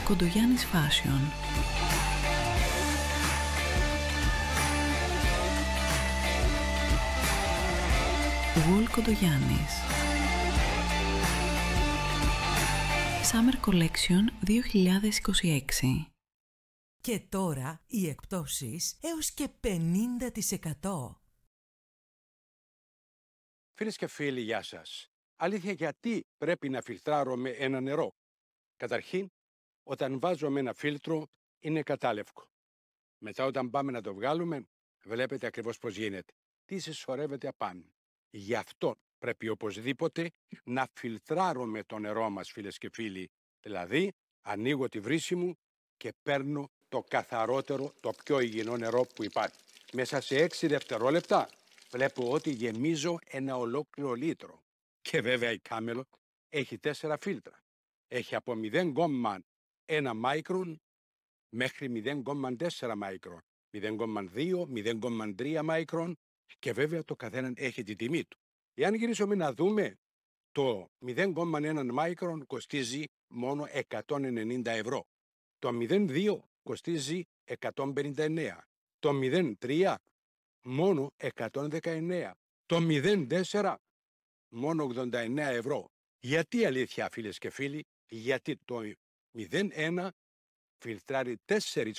Κοντογιάννης Fashion. Wool Κοντογιάννης. Summer Collection 2026. Και τώρα οι εκπτώσεις έως και 50%. Φίλες και φίλοι, γεια σας. Αλήθεια, γιατί πρέπει να φιλτράρουμε ένα νερό? Καταρχήν, όταν βάζουμε ένα φίλτρο, είναι κατάλευκο. Μετά, όταν πάμε να το βγάλουμε, βλέπετε ακριβώς πώς γίνεται. Τι συσσωρεύεται απάνω. Γι' αυτό πρέπει οπωσδήποτε να φιλτράρουμε το νερό μας, φίλες και φίλοι. Δηλαδή, ανοίγω τη βρύση μου και παίρνω το καθαρότερο, το πιο υγιεινό νερό που υπάρχει. Μέσα σε 6 δευτερόλεπτα βλέπω ότι γεμίζω ένα ολόκληρο λίτρο. Και βέβαια η Camel έχει 4 φίλτρα. Έχει από 0,1 μάικρον μέχρι 0,4 μάικρον, 0,2, 0,3 μάικρον και βέβαια το καθένα έχει τη τιμή του. Εάν γυρίσουμε να δούμε, το 0,1 μάικρον κοστίζει μόνο 190 ευρώ. Το 0,2 κοστίζει 159. Το 0,3 μόνο 119. Το 0,4 μόνο 89 ευρώ. Γιατί, αλήθεια, φίλες και φίλοι? Γιατί το 0,1 φιλτράρει 4